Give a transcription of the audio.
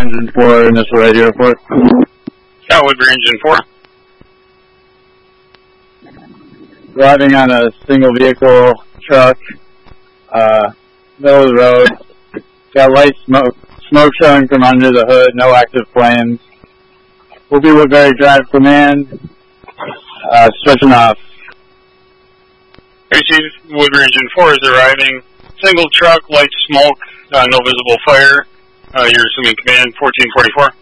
Engine 4, initial radio report. Scott Woodbury, Engine 4. Driving on a single vehicle truck, middle of the road. Got light smoke showing from under the hood, no active flames. Whoopi Woodbury, drive command, stretching off. Tracy Woodbury, Engine 4 is arriving. Single truck, light smoke, no visible fire. You're assuming command 1444.